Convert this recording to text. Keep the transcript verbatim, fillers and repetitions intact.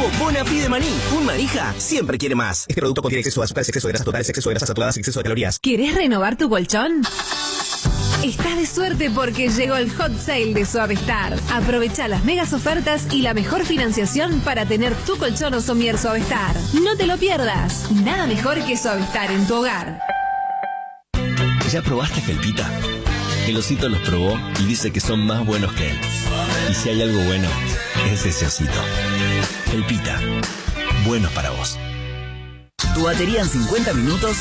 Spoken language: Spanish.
Nuevo Bonafide Maní. Un manija siempre quiere más. Este producto contiene exceso de azúcar, exceso de grasas totales, exceso de grasas saturadas y exceso de calorías. ¿Querés renovar tu colchón? Estás de suerte porque llegó el hot sale de Suavestar. Aprovecha las megas ofertas y la mejor financiación para tener tu colchón o somier Suavestar. No te lo pierdas. Nada mejor que Suavestar en tu hogar. ¿Ya probaste Felpita? El osito los probó y dice que son más buenos que él. Y si hay algo bueno, es ese osito. Felpita, buenos para vos. Tu batería en cincuenta minutos